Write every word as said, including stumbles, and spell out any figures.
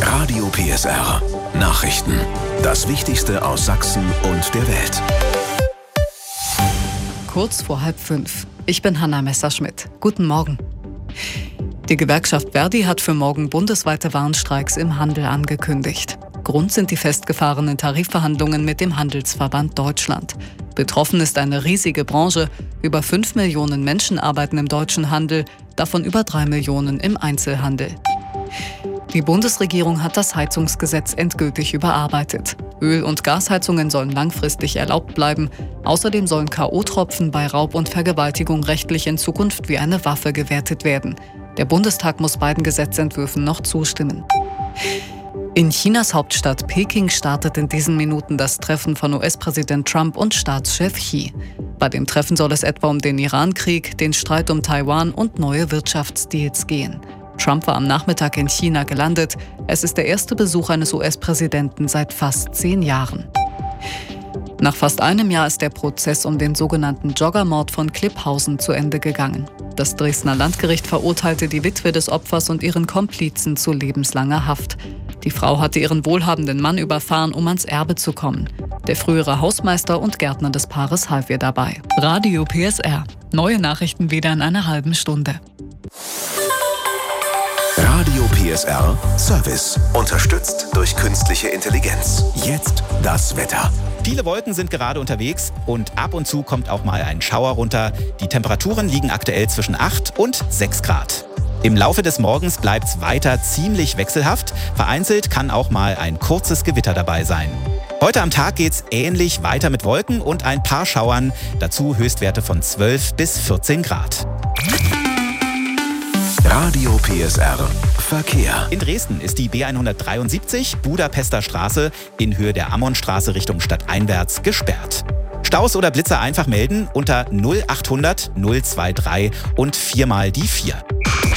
Radio P S R. Nachrichten. Das Wichtigste aus Sachsen und der Welt. Kurz vor halb fünf. Ich bin Hanna Messerschmidt. Guten Morgen. Die Gewerkschaft Verdi hat für morgen bundesweite Warnstreiks im Handel angekündigt. Grund sind die festgefahrenen Tarifverhandlungen mit dem Handelsverband Deutschland. Betroffen ist eine riesige Branche. Über fünf Millionen Menschen arbeiten im deutschen Handel, davon über drei Millionen im Einzelhandel. Die Bundesregierung hat das Heizungsgesetz endgültig überarbeitet. Öl- und Gasheizungen sollen langfristig erlaubt bleiben. Außerdem sollen K O-Tropfen bei Raub und Vergewaltigung rechtlich in Zukunft wie eine Waffe gewertet werden. Der Bundestag muss beiden Gesetzentwürfen noch zustimmen. In Chinas Hauptstadt Peking startet in diesen Minuten das Treffen von U S-Präsident Trump und Staatschef Xi. Bei dem Treffen soll es etwa um den Iran-Krieg, den Streit um Taiwan und neue Wirtschaftsdeals gehen. Trump war am Nachmittag in China gelandet. Es ist der erste Besuch eines U S-Präsidenten seit fast zehn Jahren. Nach fast einem Jahr ist der Prozess um den sogenannten Joggermord von Klipphausen zu Ende gegangen. Das Dresdner Landgericht verurteilte die Witwe des Opfers und ihren Komplizen zu lebenslanger Haft. Die Frau hatte ihren wohlhabenden Mann überfahren, um ans Erbe zu kommen. Der frühere Hausmeister und Gärtner des Paares half ihr dabei. Radio P S R. Neue Nachrichten wieder in einer halben Stunde. Radio P S R Service. Unterstützt durch künstliche Intelligenz. Jetzt das Wetter. Viele Wolken sind gerade unterwegs und ab und zu kommt auch mal ein Schauer runter. Die Temperaturen liegen aktuell zwischen acht und sechs Grad. Im Laufe des Morgens bleibt es weiter ziemlich wechselhaft. Vereinzelt kann auch mal ein kurzes Gewitter dabei sein. Heute am Tag geht's ähnlich weiter mit Wolken und ein paar Schauern. Dazu Höchstwerte von zwölf bis vierzehn Grad. Radio P S R Verkehr. In Dresden ist die B hundertdreiundsiebzig Budapester Straße in Höhe der Ammonstraße Richtung stadteinwärts gesperrt. Staus oder Blitzer einfach melden unter null achthundert null drei drei und viermal die vier.